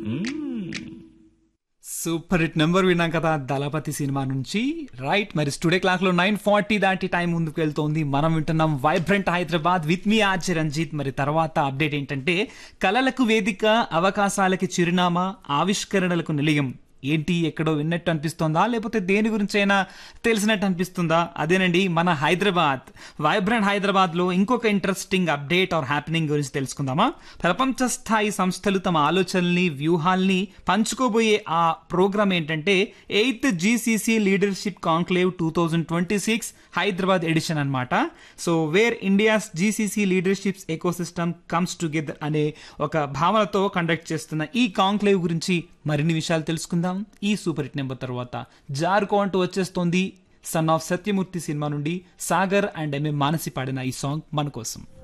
Super hit number విన్నాం కదా దళపతి cinema నుంచి. రైట్, మరి స్టూడియో క్లాక్ లో 9:40 దాటి టైం ముందుకు వెళ్తోంది. మనం వింటున్నాం vibrant Hyderabad with me RJ Ranjith. మరి తర్వాత అప్డేట్ ఏంటంటే, కళలకు వేదిక, అవకాశాలకి చిరునామా, ఆవిష్కరణలకు నిలయం. ఏంటి, ఎక్కడో విన్నట్టు అనిపిస్తుందా, లేకపోతే దేని గురించి అయినా తెలిసినట్టు అనిపిస్తుందా? అదేనండి మన హైదరాబాద్. వైబ్రెంట్ హైదరాబాద్ లో ఇంకొక ఇంట్రెస్టింగ్ అప్డేట్ ఆర్ హ్యాపెనింగ్ గురించి తెలుసుకుందామా? ప్రపంచ స్థాయి సంస్థలు తమ ఆలోచనల్ని, వ్యూహాల్ని పంచుకోబోయే ఆ ప్రోగ్రామ్ ఏంటంటే 8th GCC leadership conclave 2026 Hyderabad edition అన్నమాట. So where India's GCC leaderships ecosystem comes together అనే ఒక భావనతో కండక్ట్ చేస్తున్న ఈ కాంక్లేవ్ గురించి మరిన్ని విషయాలు తెలుసుకుందాం ఈ సూపర్ హిట్ నెంబర్ తర్వాత. జారుకో అంటూ వచ్చేస్తోంది సన్ ఆఫ్ సత్యమూర్తి సినిమా నుండి సాగర్ అండ్ ఎంఏ మానసి పాడిన ఈ సాంగ్ మన కోసం.